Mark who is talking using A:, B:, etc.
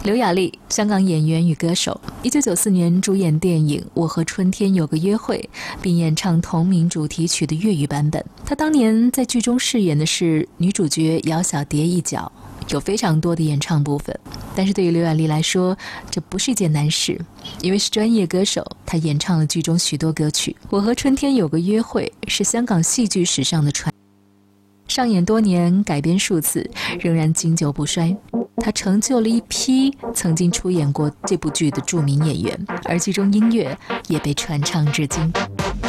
A: 刘雅丽，香港演员与歌手，1994年主演电影《我和春天有个约会》，并演唱同名主题曲的粤语版本。她当年在剧中饰演的是女主角姚小蝶一角，有非常多的演唱部分。但是对于刘雅丽来说，这不是一件难事，因为是专业歌手，她演唱了剧中许多歌曲。《我和春天有个约会》是香港戏剧史上的传，上演多年，改编数次，仍然经久不衰。他成就了一批曾经出演过这部剧的著名演员，而剧中音乐也被传唱至今。